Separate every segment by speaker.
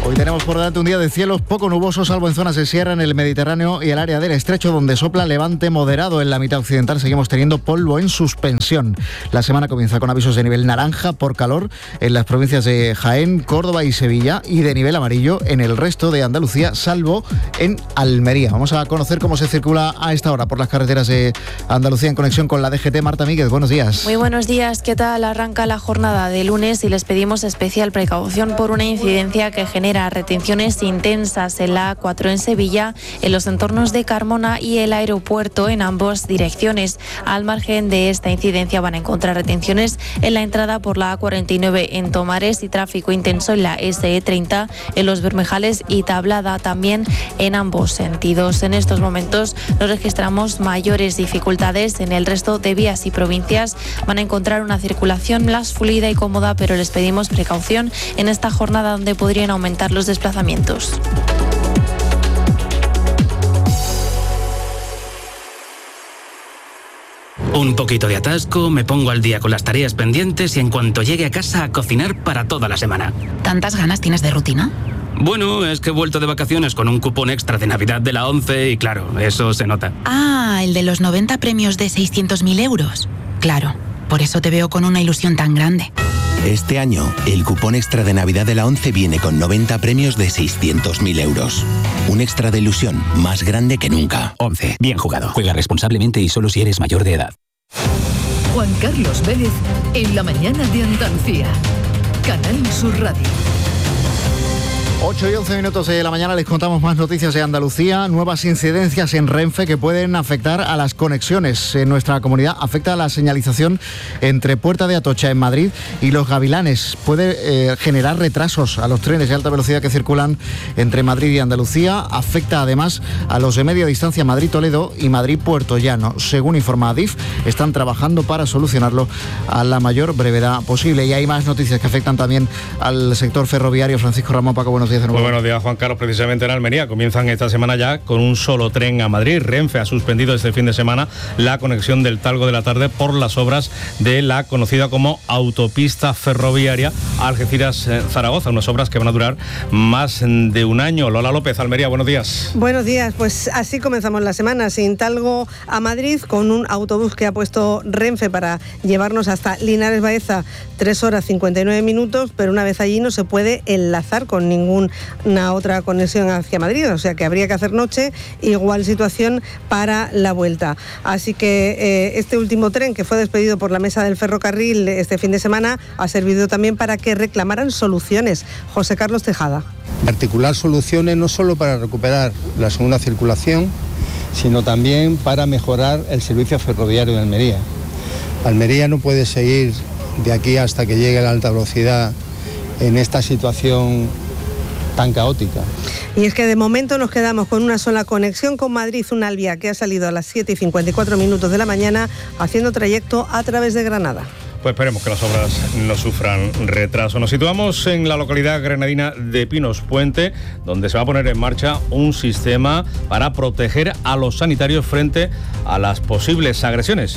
Speaker 1: Hoy tenemos por delante un día de cielos poco nubosos, salvo en zonas de sierra, en el Mediterráneo y el área del Estrecho, donde sopla levante moderado. En la mitad occidental seguimos teniendo polvo en suspensión. La semana comienza con avisos de nivel naranja por calor en las provincias de Jaén, Córdoba y Sevilla, y de nivel amarillo en el resto de Andalucía, salvo en Almería. Vamos a conocer cómo se circula a esta hora por las carreteras de Andalucía en conexión con la DGT. Marta Míguez, buenos días.
Speaker 2: Muy buenos días. ¿Qué tal? Arranca la jornada de lunes y les pedimos especial precaución por una incidencia que genera retenciones intensas en la A4 en Sevilla, en los entornos de Carmona y el aeropuerto en ambas direcciones. Al margen de esta incidencia van a encontrar retenciones en la entrada por la A49 en Tomares y tráfico intenso en la SE30 en Los Bermejales y Tablada también en ambos sentidos. En estos momentos no registramos mayores dificultades en el resto de vías y provincias. Van a encontrar una circulación más fluida y cómoda, pero les pedimos precaución en esta jornada donde podrían aumentar los desplazamientos.
Speaker 3: Un poquito de atasco, me pongo al día con las tareas pendientes y en cuanto llegue a casa a cocinar para toda la semana.
Speaker 4: ¿Tantas ganas tienes de rutina?
Speaker 3: Bueno, es que he vuelto de vacaciones con un cupón extra de Navidad de la 11 y claro, eso se nota.
Speaker 4: Ah, el de los 90 premios de 600.000 euros. Claro, por eso te veo con una ilusión tan grande.
Speaker 5: Este año, el cupón extra de Navidad de la 11 viene con 90 premios de 600.000 euros. Un extra de ilusión más grande que nunca.
Speaker 6: 11. Bien jugado. Juega responsablemente y solo si eres mayor de edad.
Speaker 7: Juan Carlos Vélez, en la mañana de Andalucía. Canal Sur Radio.
Speaker 1: 8 y 11 minutos de la mañana les contamos más noticias de Andalucía. Nuevas incidencias en Renfe que pueden afectar a las conexiones en nuestra comunidad. Afecta a la señalización entre Puerta de Atocha en Madrid y Los Gavilanes. Puede generar retrasos a los trenes de alta velocidad que circulan entre Madrid y Andalucía. Afecta además a los de media distancia Madrid-Toledo y Madrid-Puerto Llano. Según informa Adif, están trabajando para solucionarlo a la mayor brevedad posible. Y hay más noticias que afectan también al sector ferroviario. Francisco Ramón, Paco, buenos días.
Speaker 8: Muy buenos días, Juan Carlos. Precisamente en Almería comienzan esta semana ya con un solo tren a Madrid. Renfe ha suspendido este fin de semana la conexión del Talgo de la Tarde por las obras de la conocida como autopista ferroviaria Algeciras-Zaragoza, unas obras que van a durar más de un año. Lola López, Almería, buenos días.
Speaker 9: Buenos días, pues así comenzamos la semana, sin Talgo a Madrid, con un autobús que ha puesto Renfe para llevarnos hasta Linares Baeza, 3 horas 59 minutos, pero una vez allí no se puede enlazar con ninguna otra conexión hacia Madrid, o sea que habría que hacer noche, igual situación para la vuelta. Así que este último tren que fue despedido por la mesa del ferrocarril este fin de semana ha servido también para que reclamaran soluciones. José Carlos Tejada.
Speaker 10: Articular soluciones no solo para recuperar la segunda circulación, sino también para mejorar el servicio ferroviario de Almería. Almería no puede seguir de aquí hasta que llegue la alta velocidad en esta situación tan caótica.
Speaker 9: Y es que de momento nos quedamos con una sola conexión con Madrid, un Alvia que ha salido a las 7 y 54 minutos de la mañana haciendo trayecto a través de Granada.
Speaker 8: Pues esperemos que las obras no sufran retraso. Nos situamos en la localidad granadina de Pinos Puente, donde se va a poner en marcha un sistema para proteger a los sanitarios frente a las posibles agresiones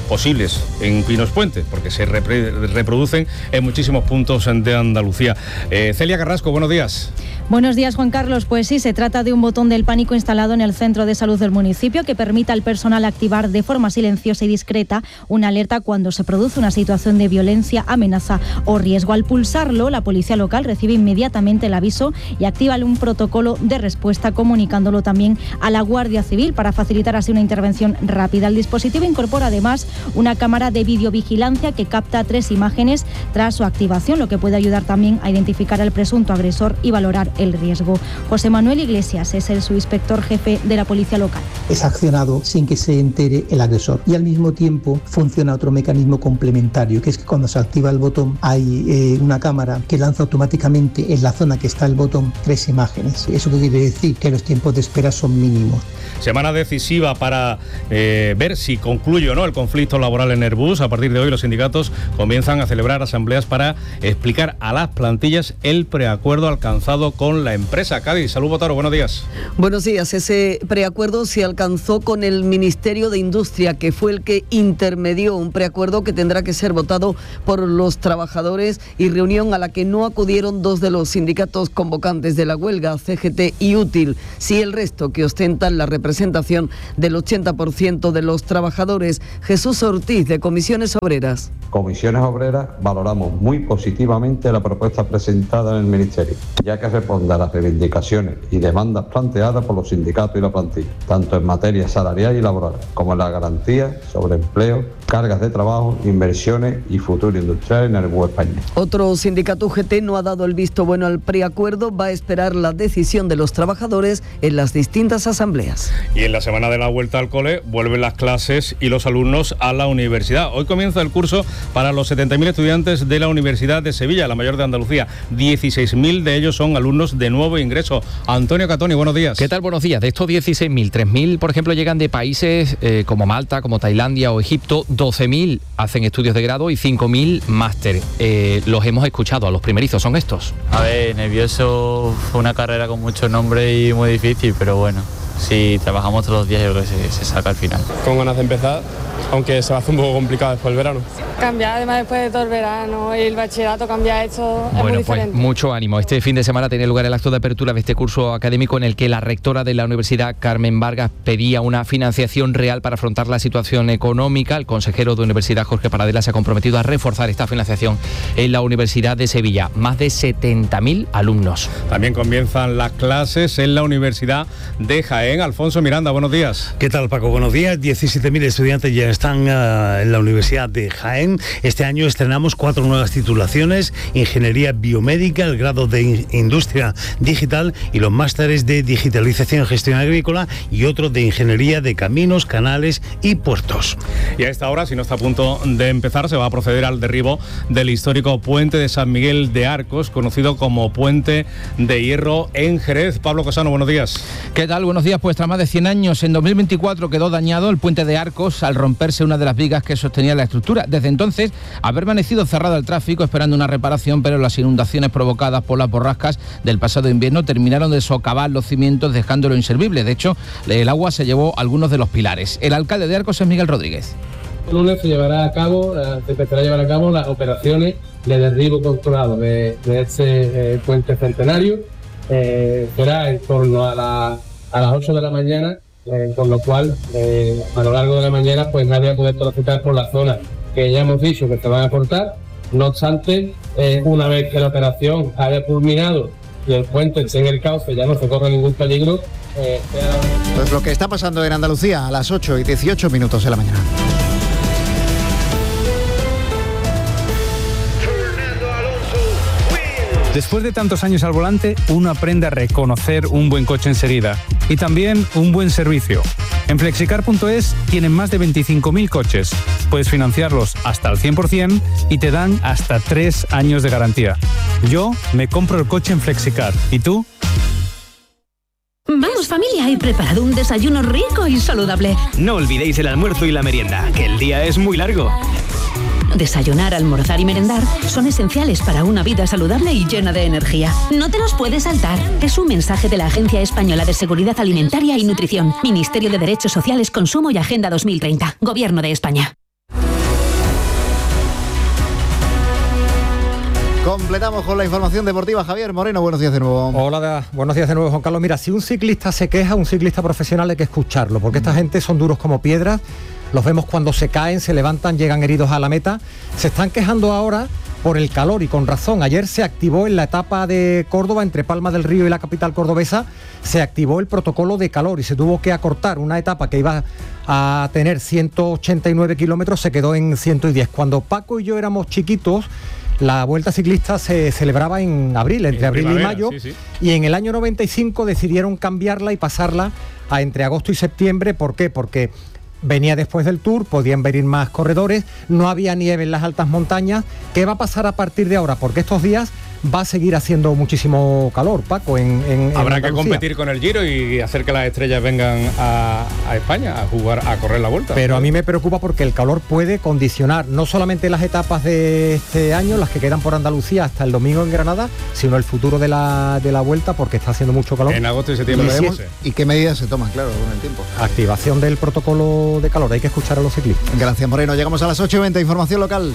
Speaker 8: en Pinos Puente, porque se reproducen en muchísimos puntos de Andalucía. Celia Carrasco, buenos días.
Speaker 11: Buenos días, Juan Carlos. Pues sí, se trata de un botón del pánico instalado en el centro de salud del municipio que permite al personal activar de forma silenciosa y discreta una alerta cuando se produce una situación de violencia, amenaza o riesgo. Al pulsarlo, la policía local recibe inmediatamente el aviso y activa un protocolo de respuesta, comunicándolo también a la Guardia Civil para facilitar así una intervención rápida. El dispositivo incorpora además una cámara de videovigilancia que capta 3 imágenes tras su activación, lo que puede ayudar también a identificar al presunto agresor y valorar el riesgo. José Manuel Iglesias es el subinspector jefe de la policía local.
Speaker 12: Es accionado sin que se entere el agresor y al mismo tiempo funciona otro mecanismo complementario, que es que cuando se activa el botón hay una cámara que lanza automáticamente en la zona que está el botón 3 imágenes. ¿Eso qué quiere decir? Que los tiempos de espera son mínimos.
Speaker 8: Semana decisiva para ver si concluye o no el conflicto conflicto laboral en Airbus. A partir de hoy los sindicatos comienzan a celebrar asambleas para explicar a las plantillas el preacuerdo alcanzado con la empresa. Cádiz, Salud Botaro, buenos días.
Speaker 13: Buenos días. Ese preacuerdo se alcanzó con el Ministerio de Industria, que fue el que intermedió un preacuerdo que tendrá que ser votado por los trabajadores, y reunión a la que no acudieron dos de los sindicatos convocantes de la huelga, CGT y Útil, sí el resto, que ostentan la representación del 80% de los trabajadores. Jesús Ortiz, de Comisiones Obreras.
Speaker 14: Comisiones Obreras valoramos muy positivamente la propuesta presentada en el Ministerio, ya que responde a las reivindicaciones y demandas planteadas por los sindicatos y la plantilla, tanto en materia salarial y laboral, como en la garantía sobre empleo, cargas de trabajo, inversiones y futuro industrial en Airbus España.
Speaker 13: Otro sindicato UGT no ha dado el visto bueno al preacuerdo, va a esperar la decisión de los trabajadores en las distintas asambleas.
Speaker 8: Y en la semana de la vuelta al cole vuelven las clases y los alumnos a la universidad. Hoy comienza el curso para los 70.000 estudiantes de la Universidad de Sevilla, la mayor de Andalucía. 16.000 de ellos son alumnos de nuevo ingreso. Antonio Catoni, buenos días.
Speaker 15: ¿Qué tal? Buenos días. De estos 16.000, 3.000, por ejemplo, llegan de países como Malta, como Tailandia o Egipto. 12.000 hacen estudios de grado y 5.000 máster. Los hemos escuchado, a los primerizos son estos.
Speaker 16: A ver, nervioso, fue una carrera con mucho nombre y muy difícil, pero bueno, si trabajamos todos los días yo creo que se saca al final.
Speaker 17: Con ganas de empezar, aunque se va a hacer un poco complicado después del verano.
Speaker 18: Cambiar además después de todo el verano y el bachillerato, cambiar esto es muy diferente.
Speaker 15: Pues mucho ánimo. Este fin de semana tiene lugar el acto de apertura de este curso académico en el que la rectora de la Universidad, Carmen Vargas, pedía una financiación real para afrontar la situación económica. El consejero de Universidad, Jorge Paradela, se ha comprometido a reforzar esta financiación en la Universidad de Sevilla. Más de 70.000 alumnos.
Speaker 8: También comienzan las clases en la Universidad de Jaén. Alfonso Miranda, buenos días.
Speaker 19: ¿Qué tal, Paco? Buenos días. 17.000 estudiantes ya están en la Universidad de Jaén. Este año estrenamos 4 nuevas titulaciones: Ingeniería Biomédica, el grado de Industria Digital y los másteres de Digitalización y Gestión Agrícola, y otro de Ingeniería de Caminos, Canales y Puertos.
Speaker 8: Y a esta hora, si no está a punto de empezar, se va a proceder al derribo del histórico puente de San Miguel de Arcos, conocido como Puente de Hierro en Jerez. Pablo Cosano, buenos días.
Speaker 20: ¿Qué tal? Buenos días. Pues tras más de 100 años, en 2024 quedó dañado el puente de Arcos al romperse una de las vigas que sostenía la estructura. Desde entonces ha permanecido cerrado el tráfico esperando una reparación, pero las inundaciones provocadas por las borrascas del pasado invierno terminaron de socavar los cimientos, dejándolo inservible. De hecho, el agua se llevó algunos de los pilares. El alcalde de Arcos es Miguel Rodríguez.
Speaker 21: El lunes se empezará a llevar a cabo las operaciones de derribo controlado de este puente centenario. Será en torno a las 8 de la mañana, con lo cual a lo largo de la mañana pues nadie va a poder transitar por la zona que ya hemos dicho que se van a cortar. No obstante, una vez que la operación haya culminado y el puente esté en el cauce, ya no se corre ningún peligro.
Speaker 1: Pues lo que está pasando en Andalucía a las 8:18 de la mañana.
Speaker 22: Después de tantos años al volante, uno aprende a reconocer un buen coche enseguida y también un buen servicio. En Flexicar.es tienen más de 25.000 coches. Puedes financiarlos hasta el 100% y te dan hasta 3 años de garantía. Yo me compro el coche en Flexicar. ¿Y tú?
Speaker 23: Vamos familia, he preparado un desayuno rico y saludable.
Speaker 24: No olvidéis el almuerzo y la merienda, que el día es muy largo.
Speaker 23: Desayunar, almorzar y merendar son esenciales para una vida saludable y llena de energía. No te los puedes saltar. Es un mensaje de la Agencia Española de Seguridad Alimentaria y Nutrición, Ministerio de Derechos Sociales, Consumo y Agenda 2030, Gobierno de España.
Speaker 1: Completamos con la información deportiva. Javier Moreno, buenos días de nuevo.
Speaker 25: Hola, buenos días de nuevo, Juan Carlos. Mira, si un ciclista se queja, un ciclista profesional, hay que escucharlo, porque esta gente son duros como piedras. Los vemos cuando se caen, se levantan, llegan heridos a la meta. Se están quejando ahora por el calor y con razón. Ayer se activó en la etapa de Córdoba, entre Palma del Río y la capital cordobesa, se activó el protocolo de calor y se tuvo que acortar una etapa que iba a tener 189 kilómetros, se quedó en 110. Cuando Paco y yo éramos chiquitos, la Vuelta Ciclista se celebraba en abril, entre abril y mayo, sí. Y en el año 95 decidieron cambiarla y pasarla a entre agosto y septiembre. ¿Por qué? Porque venía después del Tour, podían venir más corredores, no había nieve en las altas montañas. ¿Qué va a pasar a partir de ahora? Porque estos días va a seguir haciendo muchísimo calor, Paco,
Speaker 2: Habrá que competir con el Giro y hacer que las estrellas vengan a España a jugar, a correr la Vuelta.
Speaker 25: Pero a mí me preocupa porque el calor puede condicionar no solamente las etapas de este año, las que quedan por Andalucía hasta el domingo en Granada, sino el futuro de la Vuelta, porque está haciendo mucho calor.
Speaker 2: En agosto y septiembre.
Speaker 1: ¿Y qué medidas se toman, claro, con el tiempo?
Speaker 25: Activación del protocolo de calor, hay que escuchar a los ciclistas.
Speaker 1: Gracias, Moreno. Llegamos a las 8:20, información local.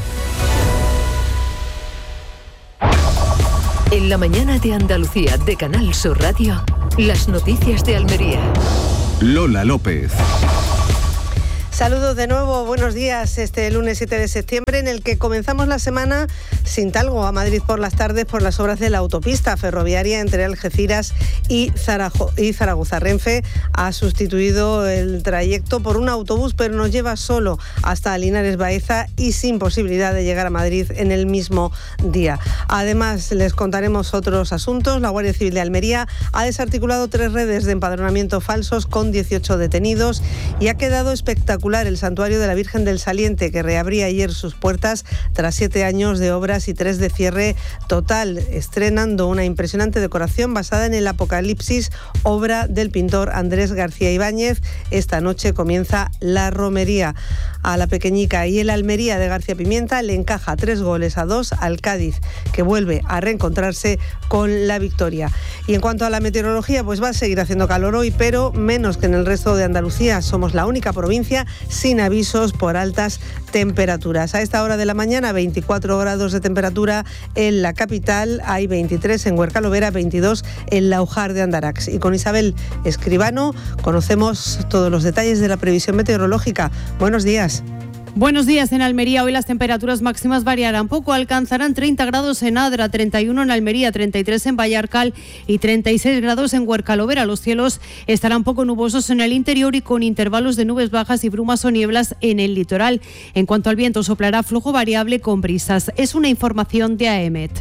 Speaker 7: En la mañana de Andalucía de Canal Sur Radio, las noticias de Almería.
Speaker 3: Lola López.
Speaker 9: Saludos de nuevo, buenos días. Este lunes 7 de septiembre en el que comenzamos la semana sin talgo a Madrid por las tardes por las obras de la autopista ferroviaria entre Algeciras y Zaragoza. Renfe ha sustituido el trayecto por un autobús, pero nos lleva solo hasta Linares Baeza y sin posibilidad de llegar a Madrid en el mismo día. Además, les contaremos otros asuntos. La Guardia Civil de Almería ha desarticulado 3 redes de empadronamiento falsos con 18 detenidos y ha quedado espectacular el Santuario de la Virgen del Saliente, que reabría ayer sus puertas tras 7 años de obras y 3 de cierre total, estrenando una impresionante decoración basada en el Apocalipsis, obra del pintor Andrés García Ibáñez. Esta noche comienza la romería. A la pequeñica y el Almería de García Pimienta le encaja 3-2 al Cádiz, que vuelve a reencontrarse con la victoria. Y en cuanto a la meteorología, pues va a seguir haciendo calor hoy, pero menos que en el resto de Andalucía. Somos la única provincia sin avisos por altas temperaturas. A esta hora de la mañana, 24 grados de temperatura en la capital, hay 23 en Huercalovera, 22 en Laujar de Andarax. Y con Isabel Escribano conocemos todos los detalles de la previsión meteorológica. Buenos días.
Speaker 4: Buenos días. En Almería hoy las temperaturas máximas variarán poco, alcanzarán 30 grados en Adra, 31 en Almería, 33 en Vallarcal y 36 grados en Huercalovera. Los cielos estarán poco nubosos en el interior y con intervalos de nubes bajas y brumas o nieblas en el litoral. En cuanto al viento, soplará flujo variable con brisas. Es una información de AEMET.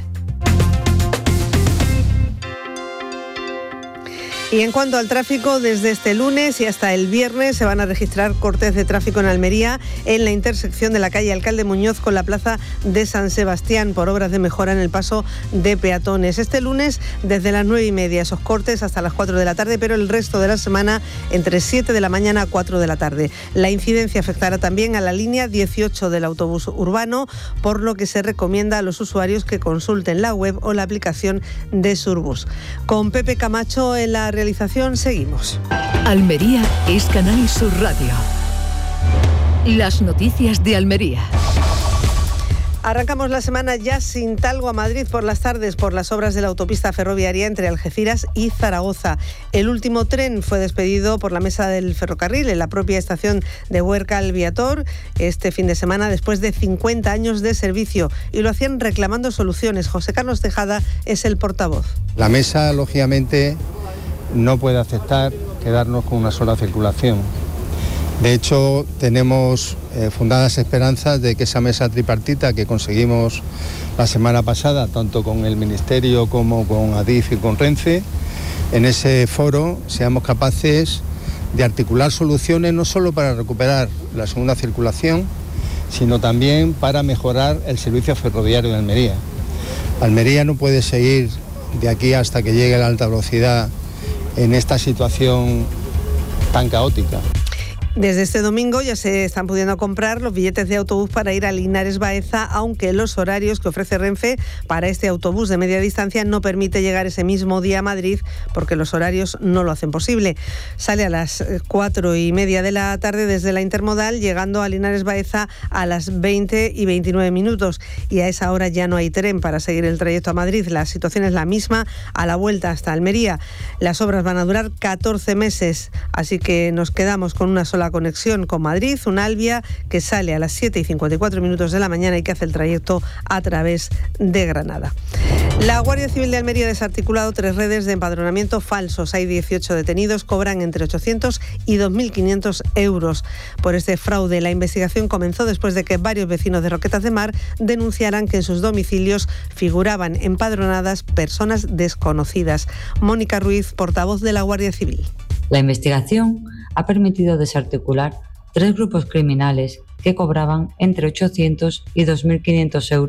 Speaker 9: Y en cuanto al tráfico, desde este lunes y hasta el viernes se van a registrar cortes de tráfico en Almería en la intersección de la calle Alcalde Muñoz con la plaza de San Sebastián por obras de mejora en el paso de peatones. Este lunes desde las 9:30 esos cortes hasta las 4 de la tarde, pero el resto de la semana entre 7 de la mañana a 4 de la tarde. La incidencia afectará también a la línea 18 del autobús urbano, por lo que se recomienda a los usuarios que consulten la web o la aplicación de Surbus. Con Pepe Camacho en la realización seguimos.
Speaker 7: Almería es Canal Sur Radio. Las noticias de Almería.
Speaker 9: Arrancamos la semana ya sin talgo a Madrid por las tardes por las obras de la autopista ferroviaria entre Algeciras y Zaragoza. El último tren fue despedido por la mesa del ferrocarril en la propia estación de Huércal Viator este fin de semana después de 50 años de servicio y lo hacían reclamando soluciones. José Carlos Tejada es el portavoz.
Speaker 10: La mesa, lógicamente, no puede aceptar quedarnos con una sola circulación. De hecho, tenemos fundadas esperanzas de que esa mesa tripartita que conseguimos la semana pasada, tanto con el Ministerio como con Adif y con Renfe, en ese foro seamos capaces de articular soluciones no solo para recuperar la segunda circulación, sino también para mejorar el servicio ferroviario de Almería. Almería no puede seguir de aquí hasta que llegue la alta velocidad en esta situación tan caótica.
Speaker 9: Desde este domingo ya se están pudiendo comprar los billetes de autobús para ir a Linares Baeza, aunque los horarios que ofrece Renfe para este autobús de media distancia no permite llegar ese mismo día a Madrid porque los horarios no lo hacen posible. Sale a las 4:30 de la tarde desde la intermodal, llegando a Linares Baeza a las 20:29 y a esa hora ya no hay tren para seguir el trayecto a Madrid. La situación es la misma a la vuelta hasta Almería. Las obras van a durar 14 meses, así que nos quedamos con una sola conexión con Madrid, un Albia que sale a las 7:54 de la mañana y que hace el trayecto a través de Granada. La Guardia Civil de Almería ha desarticulado 3 redes de empadronamiento falsos. Hay 18 detenidos, cobran entre 800 y 2.500 euros por este fraude. La investigación comenzó después de que varios vecinos de Roquetas de Mar denunciaran que en sus domicilios figuraban empadronadas personas desconocidas. Mónica Ruiz, portavoz de la Guardia Civil.
Speaker 5: La investigación ha permitido desarticular 3 grupos criminales que cobraban entre 800 y 2.500 euros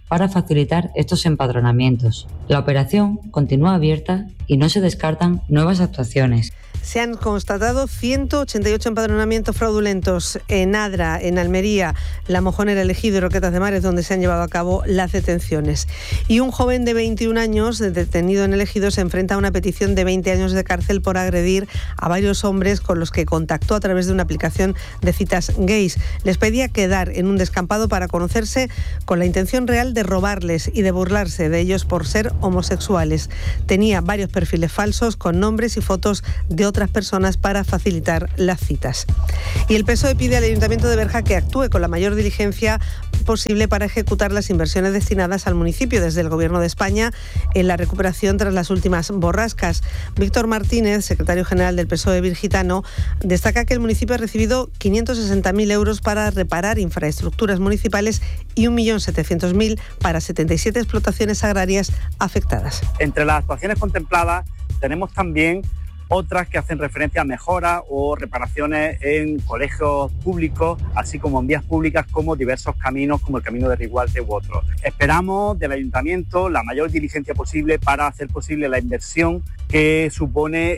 Speaker 5: para facilitar estos empadronamientos. La operación continúa abierta y no se descartan nuevas actuaciones.
Speaker 9: Se han constatado 188 empadronamientos fraudulentos en Adra, en Almería, La Mojonera, El Ejido y Roquetas de Mar, donde se han llevado a cabo las detenciones. Y un joven de 21 años, detenido en El Ejido, se enfrenta a una petición de 20 años de cárcel por agredir a varios hombres con los que contactó a través de una aplicación de citas gays. Les pedía quedar en un descampado para conocerse con la intención real de robarles y de burlarse de ellos por ser homosexuales. Tenía varios perfiles falsos con nombres y fotos de otras personas para facilitar las citas. Y el PSOE pide al Ayuntamiento de Berja que actúe con la mayor diligencia posible para ejecutar las inversiones destinadas al municipio desde el Gobierno de España en la recuperación tras las últimas borrascas. Víctor Martínez, secretario general del PSOE virgitano, destaca que el municipio ha recibido 560.000 euros para reparar infraestructuras municipales y 1.700.000 para 77 explotaciones agrarias afectadas.
Speaker 6: Entre las actuaciones contempladas tenemos también otras que hacen referencia a mejoras o reparaciones en colegios públicos, así como en vías públicas, como diversos caminos, como el camino de Rigualte u otros. Esperamos del Ayuntamiento la mayor diligencia posible para hacer posible la inversión que supone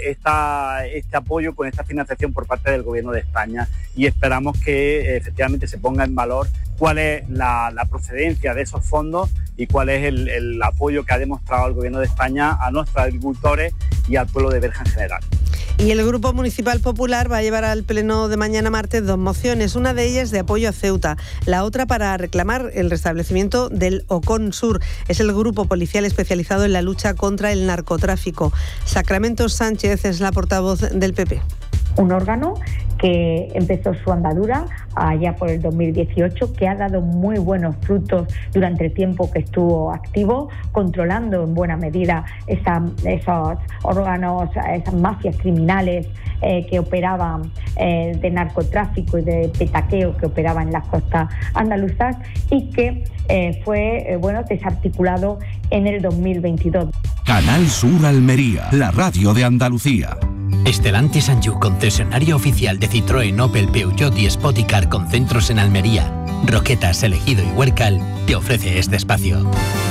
Speaker 6: este apoyo con esta financiación por parte del Gobierno de España, y esperamos que efectivamente se ponga en valor cuál es la procedencia de esos fondos y cuál es el apoyo que ha demostrado el Gobierno de España a nuestros agricultores y al pueblo de Berja en general.
Speaker 9: Y el Grupo Municipal Popular va a llevar al Pleno de mañana martes 2 mociones, una de ellas de apoyo a Ceuta, la otra para reclamar el restablecimiento del Ocon Sur. Es el grupo policial especializado en la lucha contra el narcotráfico. Sacramento Sánchez es la portavoz del PP.
Speaker 11: Un órgano que empezó su andadura allá por el 2018, que ha dado muy buenos frutos durante el tiempo que estuvo activo, controlando en buena medida esos órganos, esas mafias criminales que operaban de narcotráfico y de petaqueo que operaban en las costas andaluzas, y que fue desarticulado en el 2022.
Speaker 3: Canal Sur Almería, la radio de Andalucía.
Speaker 12: Stellantis Sanyu, concesionario oficial de Citroën, Opel, Peugeot y Spoticar con centros en Almería, Roquetas, El Ejido y Huércal, te ofrece este espacio.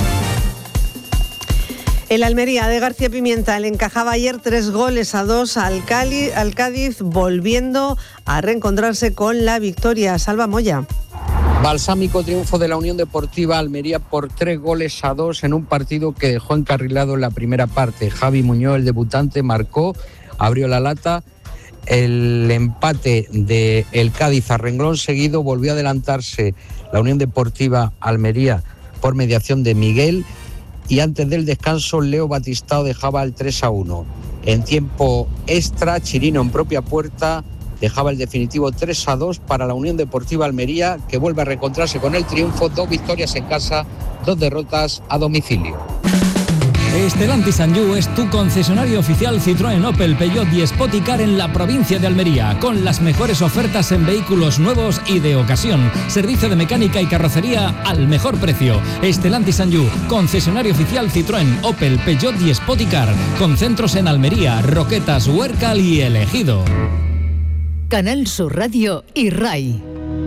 Speaker 9: El Almería de García Pimienta le encajaba ayer 3-2 al Cádiz, volviendo a reencontrarse con la victoria. Salva Moya.
Speaker 13: Balsámico triunfo de la Unión Deportiva Almería por 3-2 en un partido que dejó encarrilado en la primera parte. Javi Muñoz, el debutante, marcó, abrió la lata. El empate del Cádiz a renglón seguido volvió a adelantarse la Unión Deportiva Almería por mediación de Miguel, y antes del descanso Leo Batistao dejaba el 3-1. En tiempo extra, Chirino en propia puerta dejaba el definitivo 3-2 para la Unión Deportiva Almería, que vuelve a reencontrarse con el triunfo, 2 victorias en casa, 2 derrotas a domicilio.
Speaker 14: Stellantis Sanyu es tu concesionario oficial Citroën, Opel, Peugeot y Spoticar en la provincia de Almería, con las mejores ofertas en vehículos nuevos y de ocasión. Servicio de mecánica y carrocería al mejor precio. Stellantis Sanyu, concesionario oficial Citroën, Opel, Peugeot y Spoticar, con centros en Almería, Roquetas, Huércal y El Ejido.
Speaker 7: Canal Sur Radio y RAI.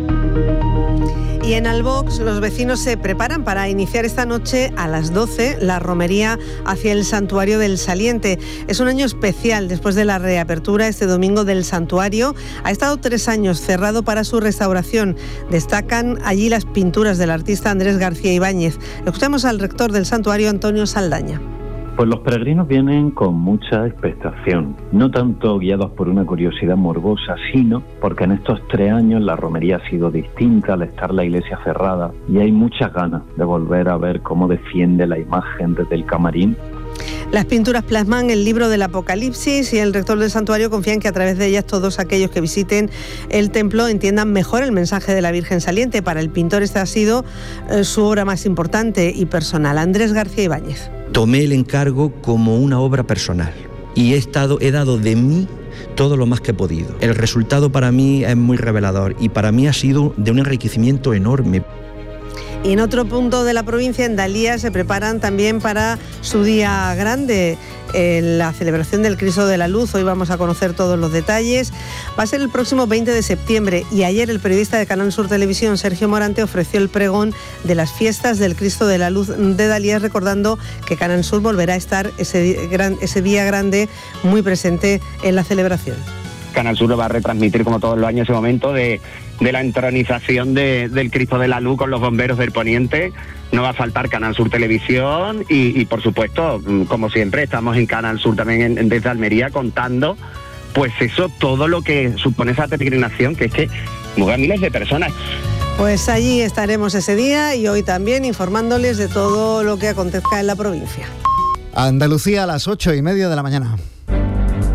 Speaker 9: Y en Albox los vecinos se preparan para iniciar esta noche a las 12 la romería hacia el Santuario del Saliente. Es un año especial después de la reapertura este domingo del santuario. Ha estado 3 años cerrado para su restauración. Destacan allí las pinturas del artista Andrés García Ibáñez. Escuchamos al rector del santuario, Antonio Saldaña.
Speaker 26: Pues los peregrinos vienen con mucha expectación, no tanto guiados por una curiosidad morbosa, sino porque en estos 3 años la romería ha sido distinta al estar la iglesia cerrada, y hay muchas ganas de volver a ver cómo defiende la imagen desde el camarín.
Speaker 9: Las pinturas plasman el libro del Apocalipsis, y el rector del santuario confía en que a través de ellas todos aquellos que visiten el templo entiendan mejor el mensaje de la Virgen Saliente. Para el pintor esta ha sido su obra más importante y personal. Andrés García Ibáñez.
Speaker 27: Tomé el encargo como una obra personal y he dado de mí todo lo más que he podido. El resultado para mí es muy revelador y para mí ha sido de un enriquecimiento enorme.
Speaker 9: Y en otro punto de la provincia, en Dalía, se preparan también para su día grande. la celebración del Cristo de la Luz. Hoy vamos a conocer todos los detalles. Va a ser el próximo 20 de septiembre y ayer el periodista de Canal Sur Televisión, Sergio Morante, ofreció el pregón de las fiestas del Cristo de la Luz de Dalías, recordando que Canal Sur volverá a estar ese día grande muy presente en la celebración.
Speaker 8: Canal Sur lo va a retransmitir como todos los años ese momento de la entronización del Cristo de la Luz con los bomberos del Poniente. No va a faltar Canal Sur Televisión y por supuesto, como siempre, estamos en Canal Sur también desde Almería contando pues eso, todo lo que supone esa peregrinación, que es que mueven miles de personas.
Speaker 9: Pues allí estaremos ese día y hoy también informándoles de todo lo que acontezca en la provincia.
Speaker 1: Andalucía a las 8:30 de la mañana.